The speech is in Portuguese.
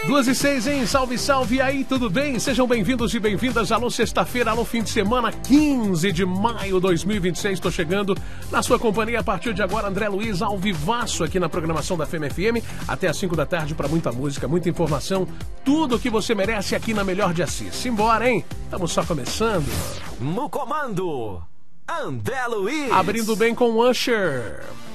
2:06, hein? Salve, salve aí, tudo bem? Sejam bem-vindos e bem-vindas. Alô, sexta-feira, alô, fim de semana, 15 de maio de 2026. Estou chegando na sua companhia a partir de agora, André Luiz, ao vivaço aqui na programação da Fêmea FM, até às 5 da tarde para muita música, muita informação, tudo o que você merece aqui na Melhor de Assis. Simbora, hein? Estamos só começando. No comando, André Luiz. Abrindo bem com Usher.